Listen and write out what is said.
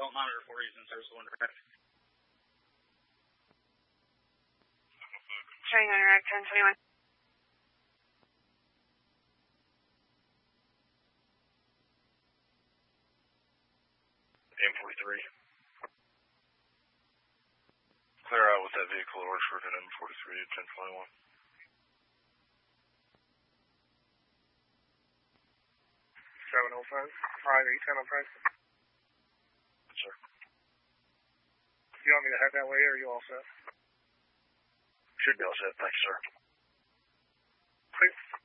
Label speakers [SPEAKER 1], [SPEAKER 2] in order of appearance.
[SPEAKER 1] don't monitor for you since there's one direct.
[SPEAKER 2] Showing on direct 1021.
[SPEAKER 3] M43. Clear out with that vehicle at Orchard and M43 at 1021.
[SPEAKER 4] Private 10 on Preston.
[SPEAKER 3] Sir.
[SPEAKER 4] You want me to head that way, or are you all set?
[SPEAKER 3] Should be all set, thanks, sir.
[SPEAKER 4] Please.